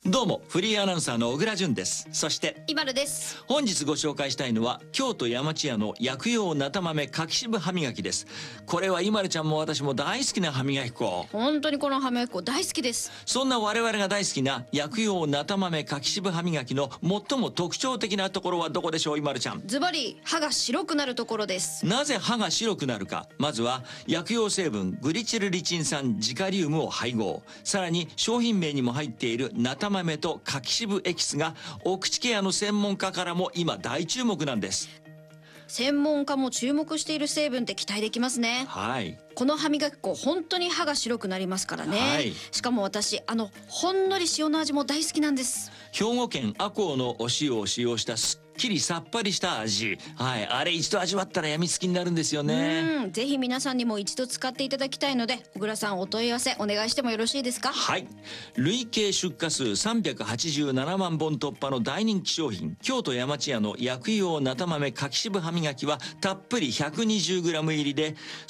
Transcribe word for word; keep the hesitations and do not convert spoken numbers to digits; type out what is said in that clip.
どうもフリーアナウンサーの小倉淳です。そしてイバルです。 本日ご紹介したいのは京都山千屋の薬用なた豆柿渋歯磨きです。これはイマルちゃんも私も大好きな歯磨き粉。 本当にこの歯磨き粉大好きです。 そんな我々が大好きな薬用なた豆柿渋歯磨きの最も特徴的なところはどこでしょう、イマルちゃん。 ズバリ歯が白くなるところです。 なぜ歯が白くなるか。まずは薬用成分グリチルリチン酸ジカリウムを配合、さらに商品名にも入っているなた豆と柿渋エキスがお口ケアの専門家からも今大注目なんです。 専門家も注目している成分って期待できますね。 はい。 この歯磨き粉本当に歯が白くなりますからね、 はい、 しかも私あのほんのり塩の味も大好きなんです。 兵庫県赤穂のお塩を使用したすっきりさっぱりした味、はい、あれ一度味わったらやみつきになるんですよね。 うん、ぜひ皆さんにも一度使っていただきたいので、小倉さんお問い合わせお願いしてもよろしいですか。 はい、累計出荷数さんびゃくはちじゅうななまんぼん突破の大人気商品、京都山千屋の薬用なた豆柿渋歯磨きはたっぷり ひゃくにじゅうグラム 入りで